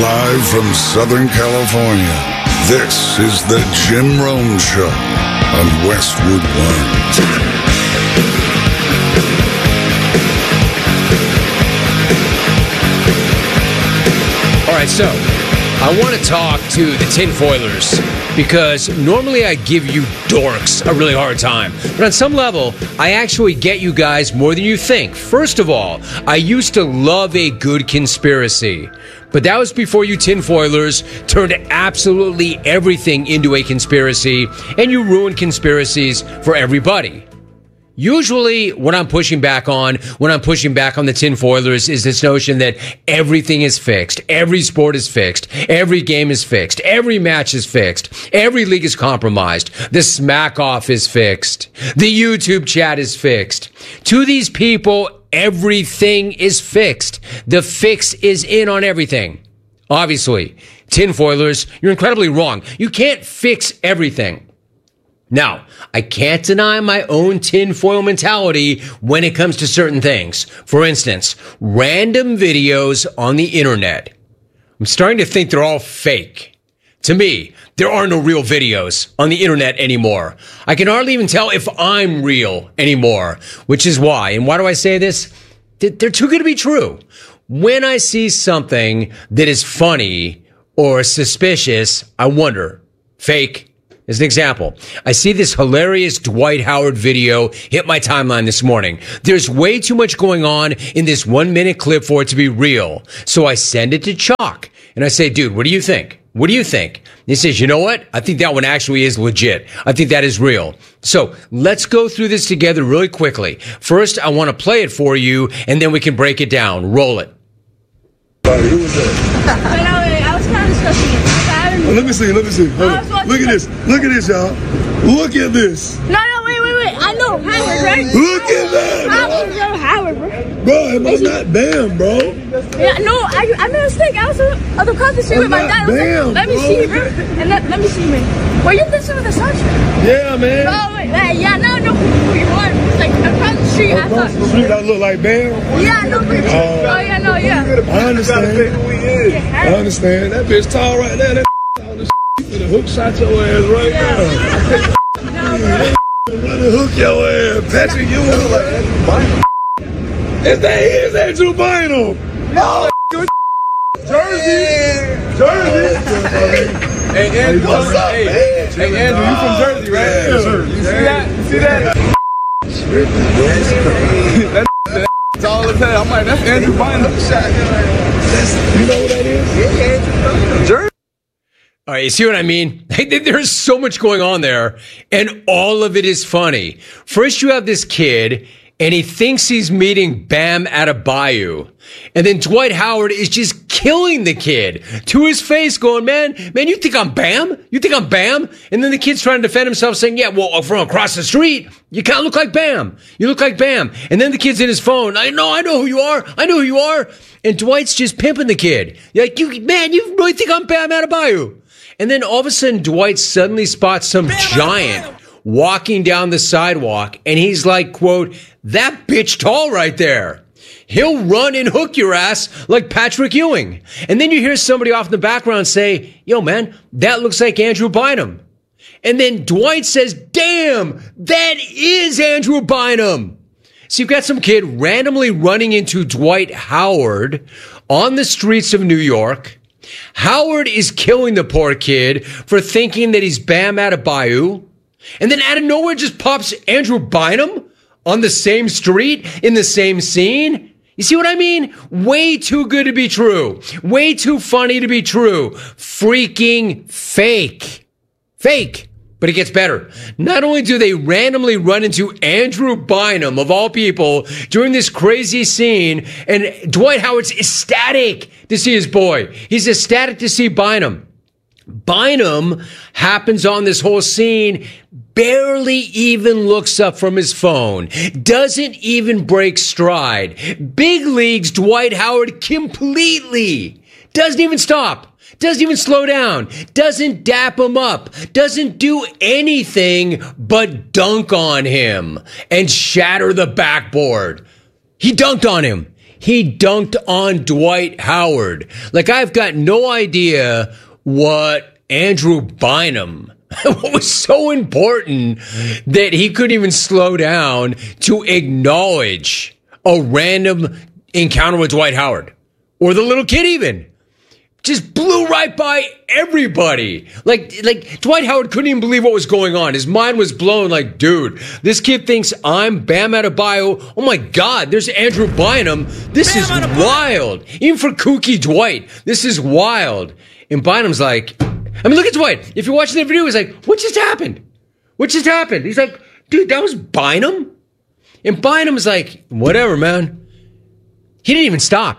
Live from Southern California, this is the Jim Rome Show on Westwood One. All right, so I want to talk to the Tinfoilers because normally I give you dorks a really hard time. But on some level, I actually get you guys more than you think. First of all, I used to love a good conspiracy. But that was before you Tinfoilers turned absolutely everything into a conspiracy, and you ruined conspiracies for everybody. Usually, what I'm pushing back on the Tinfoilers is this notion that everything is fixed. Every sport is fixed. Every game is fixed. Every match is fixed. Every league is compromised. The smack off is fixed. The YouTube chat is fixed. To these people, everything is fixed. The fix is in on everything. Obviously, Tinfoilers, you're incredibly wrong. You can't fix everything. Now, I can't deny my own tinfoil mentality when it comes to certain things. For instance, random videos on the internet. I'm starting to think they're all fake. To me, there are no real videos on the internet anymore. I can hardly even tell if I'm real anymore, which is why. And why do I say this? They're too good to be true. When I see something that is funny or suspicious, I wonder, fake. As an example, I see this hilarious Dwight Howard video hit my timeline this morning. There's way too much going on in this 1-minute clip for it to be real. So I send it to Chalk and I say, dude, what do you think? What do you think? And he says, you know what? I think that one actually is legit. I think that is real. So let's go through this together really quickly. First, I want to play it for you and then we can break it down. Roll it. Who was that? I was kind of discussing it. Let me see. Hold on. Look at this, y'all. Look at this. No, wait. I know Howard, right? Look at that. Howard, bro. Bro, am I not Bam, bro? Yeah, no, I made a mistake. I was across the street with my dad. Bam, let me see, bro. And let me see, man. Were you listening to the soundtrack? Yeah, man. Oh, wait, yeah, now I know who you are. It's like across the street. Across the street, I look like Bam? Yeah, I know who you are. Oh, yeah, no, yeah. I understand. That bitch tall right there. That on the the hook shot your ass right now. Run and hook your ass. Patrick, you look like Andrew Bynum. Is Andrew Bynum. No, Jersey. Hey, Andrew, what's up, man? Hey, Andrew, you from Jersey, right? Yes, sir. You see that? That's all it says. I'm like, that's Andrew Bynum. You know what that is? Yeah, Jersey. All right, you see what I mean? There's so much going on there, and all of it is funny. First, you have this kid, and he thinks he's meeting Bam Adebayo. And then Dwight Howard is just killing the kid to his face, going, man, you think I'm Bam? You think I'm Bam? And then the kid's trying to defend himself, saying, yeah, well, from across the street, you kind of look like Bam. You look like Bam. And then the kid's in his phone. I know who you are. I know who you are. And Dwight's just pimping the kid. Like, you really think I'm Bam Adebayo? And then all of a sudden, Dwight suddenly spots some giant walking down the sidewalk, and he's like, quote, that bitch tall right there. He'll run and hook your ass like Patrick Ewing. And then you hear somebody off in the background say, yo, man, that looks like Andrew Bynum. And then Dwight says, damn, that is Andrew Bynum. So you've got some kid randomly running into Dwight Howard on the streets of New York. Howard is killing the poor kid for thinking that he's Bam Adebayo. And then out of nowhere just pops Andrew Bynum on the same street in the same scene. You see what I mean? Way too good to be true. Way too funny to be true. Freaking fake. Fake. But it gets better. Not only do they randomly run into Andrew Bynum, of all people, during this crazy scene, and Dwight Howard's ecstatic to see his boy. He's ecstatic to see Bynum. Bynum happens on this whole scene, barely even looks up from his phone, doesn't even break stride. Big leagues Dwight Howard completely. Doesn't even stop. Doesn't even slow down, doesn't dap him up, doesn't do anything but dunk on him and shatter the backboard. He dunked on him. He dunked on Dwight Howard. Like, I've got no idea what Andrew Bynum, what was so important that he couldn't even slow down to acknowledge a random encounter with Dwight Howard. Or the little kid even. Just blew right by everybody. Like Dwight Howard couldn't even believe what was going on. His mind was blown. Like, dude, this kid thinks I'm Bam Adebayo. Oh my God, there's Andrew Bynum. This is wild. Even for kooky Dwight, this is wild. And Bynum's like, I mean, look at Dwight. If you're watching the video, he's like, what just happened? What just happened? He's like, dude, that was Bynum? And Bynum's like, whatever, man. He didn't even stop.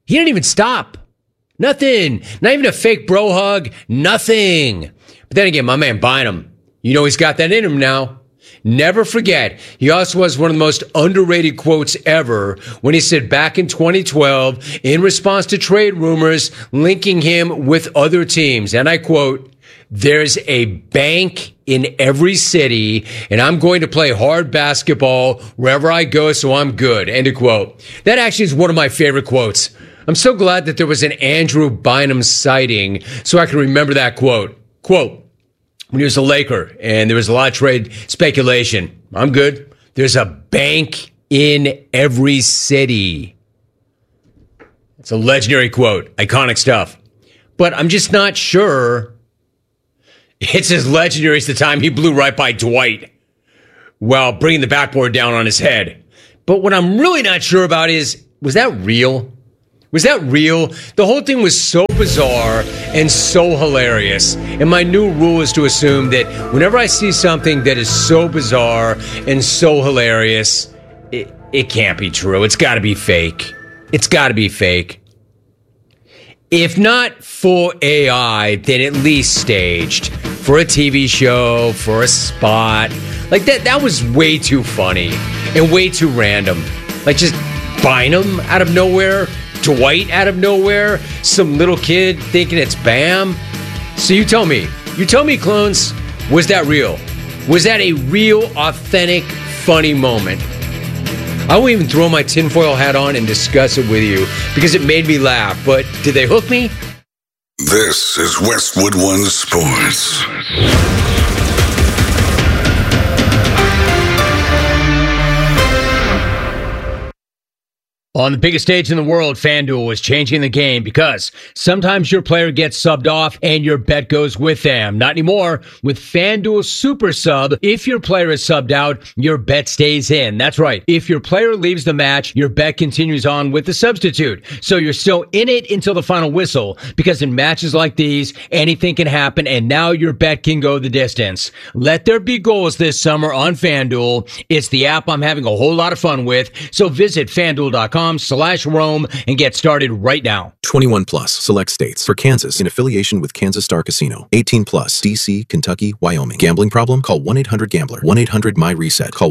Nothing. Not even a fake bro hug. Nothing. But then again, my man Bynum, you know he's got that in him now. Never forget, he also has one of the most underrated quotes ever when he said back in 2012, in response to trade rumors linking him with other teams, and I quote, "There's a bank in every city, and I'm going to play hard basketball wherever I go, so I'm good." End of quote. That actually is one of my favorite quotes. I'm so glad that there was an Andrew Bynum sighting so I can remember that quote. Quote, when he was a Laker and there was a lot of trade speculation, I'm good. There's a bank in every city. It's a legendary quote, iconic stuff. But I'm just not sure it's as legendary as the time he blew right by Dwight while bringing the backboard down on his head. But what I'm really not sure about is, was that real? Was that real? The whole thing was so bizarre and so hilarious. And my new rule is to assume that whenever I see something that is so bizarre and so hilarious, it can't be true. It's got to be fake. It's got to be fake. If not for AI, then at least staged. For a TV show, for a spot. Like that was way too funny and way too random. Like just Bynum out of nowhere. Dwight out of nowhere, some little kid thinking it's Bam. So you tell me, clones, was that real? Was that a real, authentic, funny moment? I won't even throw my tinfoil hat on and discuss it with you because it made me laugh, but did they hook me? This is Westwood One Sports. On the biggest stage in the world, FanDuel is changing the game because sometimes your player gets subbed off and your bet goes with them. Not anymore. With FanDuel Super Sub, if your player is subbed out, your bet stays in. That's right. If your player leaves the match, your bet continues on with the substitute. So you're still in it until the final whistle because in matches like these, anything can happen and now your bet can go the distance. Let there be goals this summer on FanDuel. It's the app I'm having a whole lot of fun with. So visit FanDuel.com/Rome and get started right now. 21 plus select states. For Kansas, in affiliation with Kansas Star Casino. 18 plus DC, Kentucky, Wyoming. Gambling problem? Call 1-800-GAMBLER. 1-800-MY-RESET. Call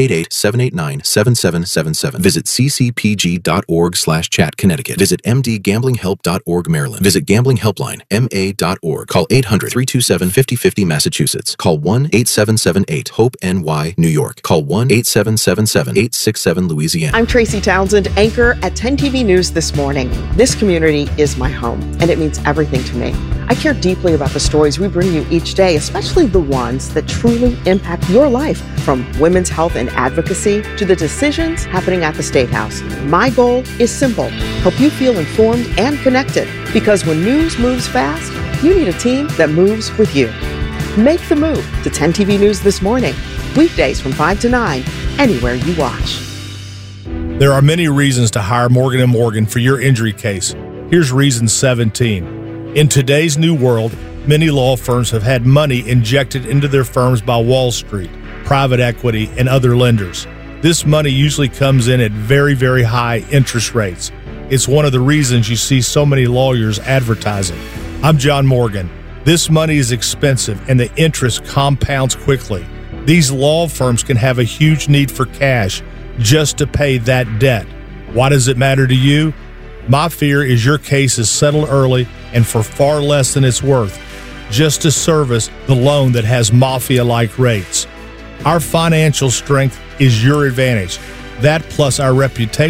1-888-789-7777. Visit ccpg.org/chat Connecticut. Visit mdgamblinghelp.org Maryland. Visit Gambling Helpline ma.org. Call 800-327-5050 Massachusetts. Call 1-8778-HOPE-NY New York. Call 1-8777-867 Louisiana. I'm Tracy Townsend, anchor at 10 TV News This Morning. This community is my home, and it means everything to me. I care deeply about the stories we bring you each day, especially the ones that truly impact your life, from women's health and advocacy to the decisions happening at the State House. My goal is simple: help you feel informed and connected, because when news moves fast, you need a team that moves with you. Make the move to 10 TV News This Morning, weekdays from 5 to 9, anywhere you watch. There are many reasons to hire Morgan & Morgan for your injury case. Here's reason 17. In today's new world, many law firms have had money injected into their firms by Wall Street, private equity, and other lenders. This money usually comes in at very, very high interest rates. It's one of the reasons you see so many lawyers advertising. I'm John Morgan. This money is expensive and the interest compounds quickly. These law firms can have a huge need for cash just to pay that debt. Why does it matter to you? My fear is your case is settled early and for far less than it's worth, just to service the loan that has mafia-like rates. Our financial strength is your advantage. That plus our reputation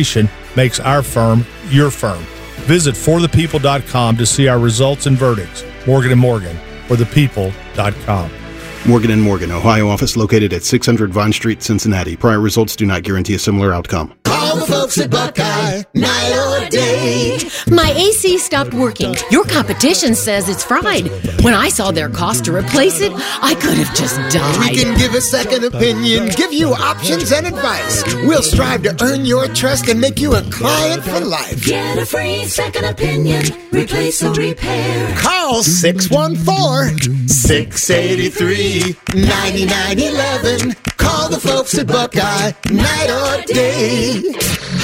makes our firm your firm. Visit forthepeople.com to see our results and verdicts. Morgan & Morgan, forthepeople.com. Morgan & Morgan, Ohio office located at 600 Vine Street, Cincinnati. Prior results do not guarantee a similar outcome. Call the folks at Buckeye, night or day. My AC stopped working. Your competition says it's fried. When I saw their cost to replace it, I could have just died. We can give a second opinion, give you options and advice. We'll strive to earn your trust and make you a client for life. Get a free second opinion. Replace or repair. Call 614-683-9911. Call the folks at Buckeye, night or day.